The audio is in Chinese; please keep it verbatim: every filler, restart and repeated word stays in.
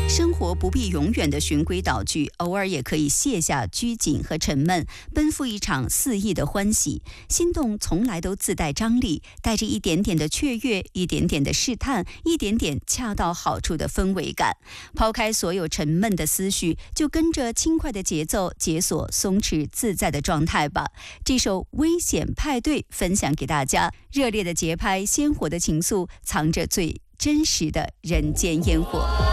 生活不必永远的循规蹈矩，偶尔也可以卸下拘谨和沉闷，奔赴一场肆意的欢喜。心动从来都自带张力，带着一点点的雀跃，一点点的试探，一点点恰到好处的氛围感。抛开所有沉闷的思绪，就跟着轻快的节奏，解锁松弛自在的状态吧。这首《危险派对》分享给大家，热烈的节拍，鲜活的情愫，藏着最真实的人间烟火。